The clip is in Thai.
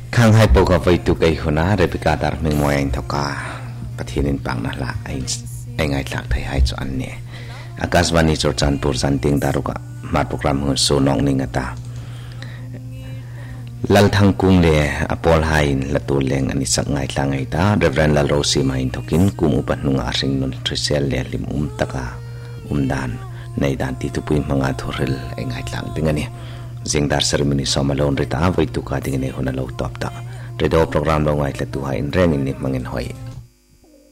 ข้างให้ปกติตุกไอหัวหน้าเรปิกาดาร์มิงมวยเท่ากับประเทศนินปังนั่นละไอ้ไงหลักไทยให้จวนเนี่ยอากาศวันนี้จดจันปูสันติงดารุกะมาโปรแกรมหุ่นโซนองนิงตาลัลทังกุงเลยอพอลไฮน์ละตัวเลงอันนี้สักไงหลังไงตาเรเวนลัลโรซีมาอินทุกินกุมอุปนุงอาริงนุนทริเซลเลลิมตะกาดานในด้านที่ตุปุยมังอาทุเรลไอ้ไงหลังดึงอันนี้จิงดาร์เซอร์มินิสอมาลอนริตาไว้ตุกาดึงอันนี้หุ่นเราตอบตาเรดโอโปรแกรมลงไว้ละตัวให้อินเร่งอินนี้มังอินหอย